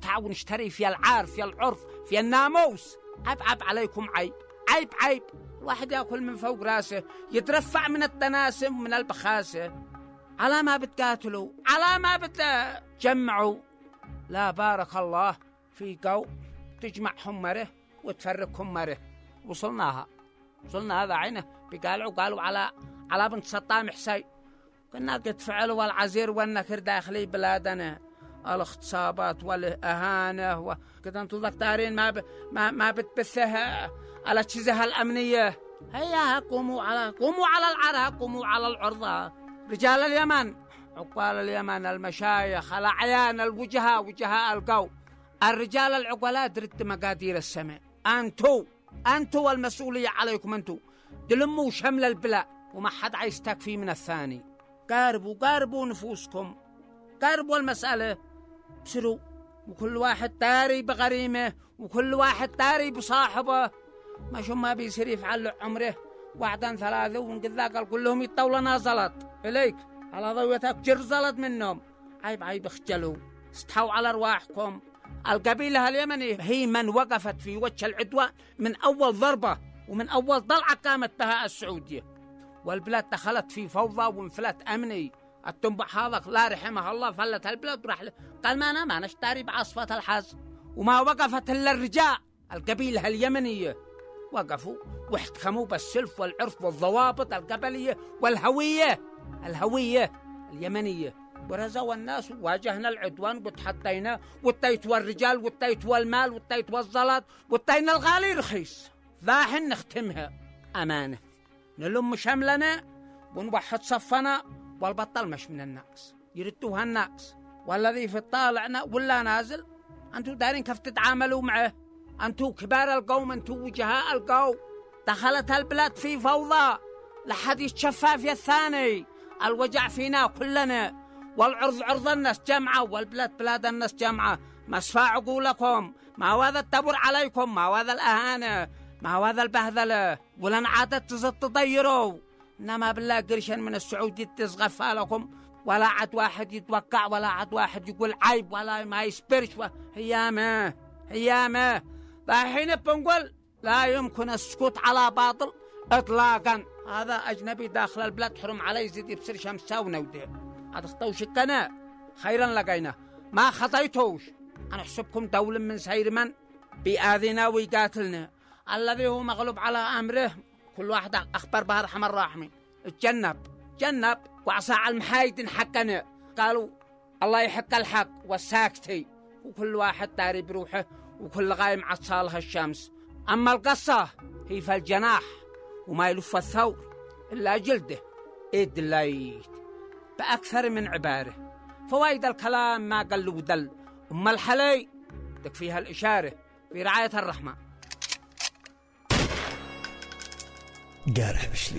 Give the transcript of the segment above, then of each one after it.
نقطع ونشتري في العار في العرف في الناموس. عيب عليكم، عيب. الواحد يأكل من فوق راسه، يترفع من التناسم ومن البخاسة. على ما بتقاتلوا، على ما بتجمعوا. لا بارك الله في قوم تجمعهم مره وتفرقهم مره. وصلنا هذا عينه قالوا على بنت سطام حسين. كنا قد فعلوا والعزير والنكر داخلي بلادنا، الاغتصابات والإهانة وكذا. انتم ذكرين ما بتبثها على الأجهزة الأمنية. هيا قوموا على العرى، قوموا على العرضة. رجال اليمن، عقال اليمن، المشايخ، الأعيان، وجهاء القوم، الرجال العقلاء، درت مقادير السماء. أنتوا المسؤولية عليكم. أنتوا تلموا شمل البلاء وما حد عايزتكفي من الثاني. قاربوا نفوسكم، قاربوا المسألة، بسروا. وكل واحد تاري بغريمه، وكل واحد تاري بصاحبه. ما بيصير يفعل عمره واحدا ثلاثة ونقذاك كلهم يطولنا زلط إليك على ضويتك جرزلت منهم. عيب اخجلوا، استحوا على أرواحكم. القبيلة اليمنية هي من وقفت في وجه العدوان من أول ضربة ومن أول ضلعة قامت بها السعودية، والبلاد دخلت في فوضى وانفلات أمني. التنبح هذا لا رحمه الله فلت البلاد وراح قال ما نشتري بعصفة الحز. وما وقفت إلا الرجال القبيلة اليمنية، وقفوا واحتكموا بالسلف والعرف والضوابط القبلية والهوية اليمنية. ورزوا الناس وواجهنا العدوان وتحطينا، والتيت الرجال والتيت المال والتيت الزلط والتينا الغالي رخيص. ذاحن نختمها أمانة، نلم شملنا ونوحد صفنا، والبطل مش من الناس يردوها الناس. والذي في الطالعنا ولا نازل، أنتوا دارين كيف تتعاملوا معه. أنتوا كبار القوم، أنتوا وجهاء القوم. دخلت البلاد في فوضى، لحد يتشفى في الثاني. الوجع فينا كلنا، والعرض عرض الناس جمعة، والبلاد بلاد الناس جمعة. ما اسفى عقولكم، ما هذا التبر عليكم، ما هذا الأهانة، ما هذا البهذلة، ولن عادت تزد تضيروا. إنما بالله قرشا من السعودية تزغفها لكم، ولا عد واحد يتوقع، ولا عد واحد يقول عيب، ولا ما يسبرش. هيامه الحين بنقول لا يمكن السكوت على باطل إطلاقا. هذا أجنبي داخل البلاد حرم عليه يزيد يبصر شمسة ونوديه. هذا خطوشكنا خيرا لقينا، ما خطيتوش. أنا أحسبكم دولة من سير من بيآذينا ويقاتلنا، الذي هو مغلوب على أمره. كل واحد أخبر بهذا حمر راحمين. جنب وعصى على المحايد حقنا. قالوا الله يحق الحق والساكتي، وكل واحد داري بروحه، وكل غايم عصالها الشمس. أما القصة هي في الجناح، وما يلف الثور إلا جلده إدليت بأكثر من عباره. فوائد الكلام ما قل ودل، أما الحلي تكفيها الإشارة في رعاية الرحمن. قارح بشلي.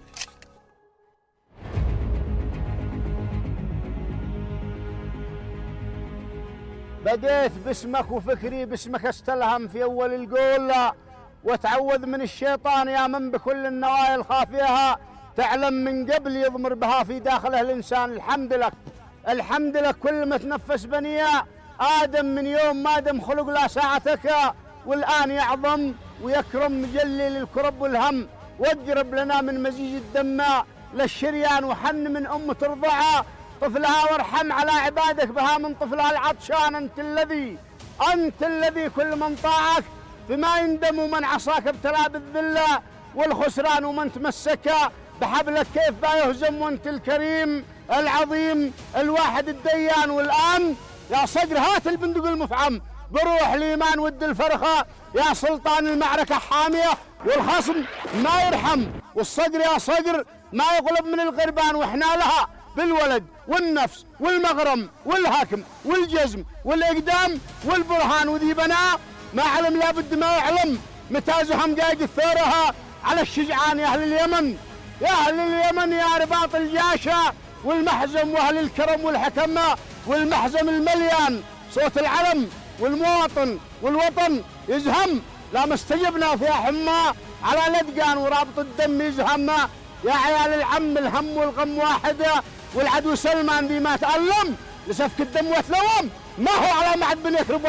بديت باسمك وفكري باسمك استلهم في أول القول، وتعوذ من الشيطان يا من بكل النوايا الخافية تعلم من قبل يضمر بها في داخله الإنسان. الحمد لك كل ما تنفس بنية آدم من يوم ما دم خلق لا ساعتك، والآن يعظم ويكرم مجلي للكرب والهم. واقرب لنا من مزيج الدم للشريان، وحن من أم ترضعها طفلها، وارحم على عبادك بها من طفلها العطشان. أنت الذي كل من طاعك بما يندم، ومن عصاك ابتلى بالذلة والخسران، ومن تمسك بحبلك كيف با يهزم. وانت الكريم العظيم الواحد الديان. والآن يا صقر هات البندق المفعم بروح الإيمان ود الفرخة، يا سلطان المعركة حامية والخصم ما يرحم. والصقر يا صقر ما يغلب من الغربان، وإحنا لها بالولد والنفس والمغرم والهكم والجزم والإقدام والبرهان. وذي بنا ما علم لابد ما يعلم، متازهم قايد الثورها على الشجعان. يا أهل اليمن يا رباط الجاشة والمحزم، وأهل الكرم والحكمة والمحزم المليان. صوت العلم والمواطن والوطن يزهم، لا مستجبنا فيها حمى على لدقان، ورابط الدم يزهم. يا عيال العم الهم والغم واحدة، والعدو سلمان ذي ما تألم لسفك الدم وتلوم، ما هو على معد بن يخرب